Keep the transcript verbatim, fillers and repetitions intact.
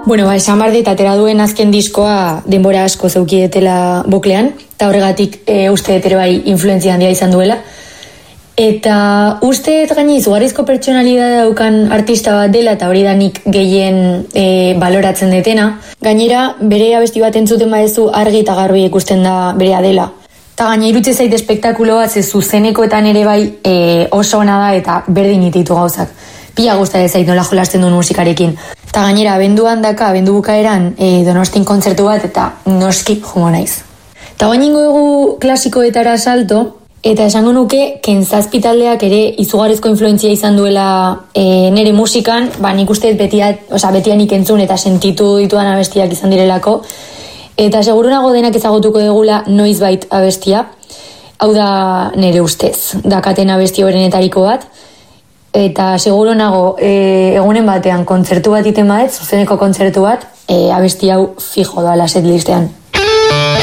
Bueno, ba, esan barde, atera duen azken diskoa denbora asko zeukietela boklean, eta horregatik e, uste ere bai influentzia handia izan duela. Eta uste gaini izugarrizko pertsonalidadea daukan artista bat dela, eta hori da nik gehien e, baloratzen detena. Gainera, bere abesti bat entzuten badezu argi eta garbi ikusten da berea dela. Eta gaina irutze zait espektakulo bat, ze zuzenekoetan ere bai e, oso ona da eta berdin ititu gauzak. Pila guztare zait nola jolasten duen musikarekin. Eta gainera, abenduan daka, abendu bukaeran e, Donostin kontzertu bat eta noski jomo naiz. Eta gainengo egu klasikoetara salto, eta esango nuke Kenzazpi taldeak ere izugarrizko influentzia izan duela e, nire musikan, ba nik uste betiat, oza, betianik entzun eta sentitu ditudan abestiak izan direlako. Eta segurunago denak ezagutuko dugula noizbait abestia. Hau da nire ustez, dakaten abesti horrenetariko bat. Eta seguro nago e, egunen batean kontzertu bat iten badet, zuzeneko kontzertu bat, e, abesti hau fijo doala setlistean.